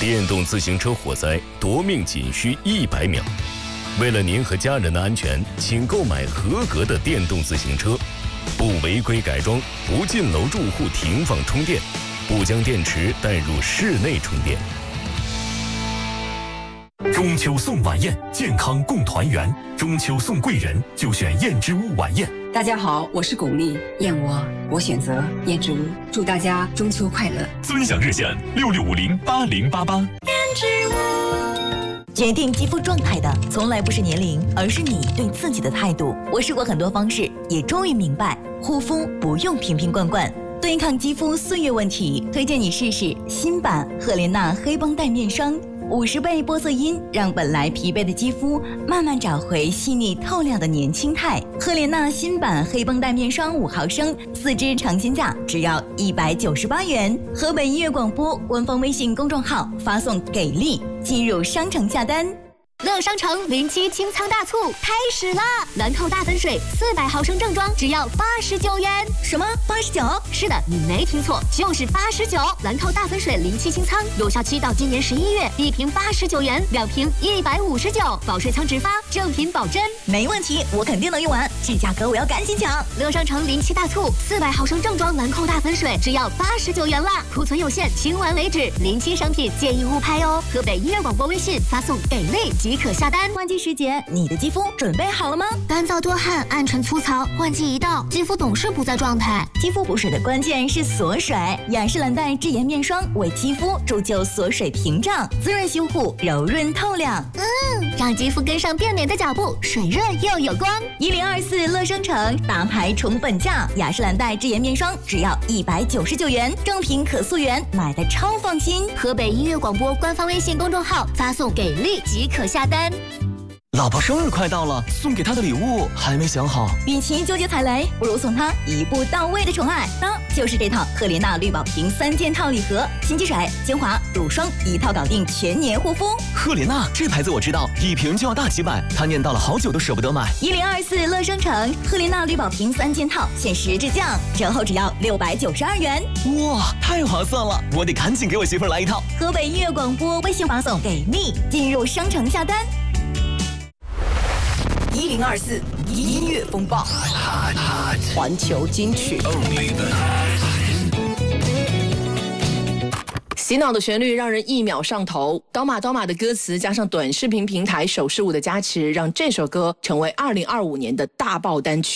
电动自行车火灾夺命仅需100秒。为了您和家人的安全，请购买合格的电动自行车，不违规改装，不进楼住户停放充电，不将电池带入室内充电。 中秋送晚宴，健康共团圆。中秋送贵人，就选燕之屋晚宴。 大家好，我是巩俐，燕窝我选择燕之屋。祝大家中秋快乐！ 尊享热线66508088。燕之屋。决定肌肤状态的从来不是年龄，而是你对自己的态度。我试过很多方式，也终于明白，护肤不用瓶瓶罐罐。对抗肌肤岁月问题，推荐你试试新版赫莲娜黑绷带面霜。50倍玻色因让本来疲惫的肌肤慢慢找回细腻透亮的年轻态。赫莲娜新版黑绷带面霜5毫升，4支尝鲜价只要198元。河北音乐广播官方微信公众号发送“给力”，进入商城下单。 乐商城07清仓大促开始啦！兰蔻大粉水400毫升正装只要89元。 什么89？ 是的，你没听错，就是89。兰蔻大粉水07清仓，有效期到今年11月，1瓶89元，2瓶159，保税仓直发，正品保真。 没问题，我肯定能用完，这价格我要赶紧抢！ 乐商城07大促，400毫升正装兰蔻大粉水只要89元啦，库存有限，清完为止。07商品建议勿拍哦。河北音乐广播微信发送给力即可下单。 换季时节，你的肌肤准备好了吗？ 干燥多汗，暗沉粗糙，换季一到，肌肤总是不在状态。 肌肤补水的关键是锁水，雅诗兰黛智妍面霜为肌肤铸就锁水屏障，滋润修护，柔润透亮。 让肌肤跟上变美的脚步，水润又有光。 1024乐商城大牌宠本价，雅诗兰黛智妍面霜只要199元，正品可溯源，买的超放心。 河北音乐广播官方微信公众号发送给力即可下单。 老婆生日快到了，送给她的礼物还没想好。 与其纠结踩雷，不如送她一步到位的宠爱。那就是这套赫莲娜绿宝瓶3件套礼盒，新肌水、精华、乳霜一套搞定全年护肤。 赫莲娜这牌子我知道，一瓶就要大几百，她念叨了好久都舍不得买。 1024乐商城赫莲娜绿宝瓶3件套限时质降，折后只要692元。 哇，太划算了，我得赶紧给我媳妇来一套。 河北音乐广播微信发送给力，进入商城下单。 1024音乐风暴，环球金曲。洗脑的旋律让人1秒上头，刀马刀马的歌词加上短视频平台手势舞的加持，让这首歌成为2025年的大爆单曲。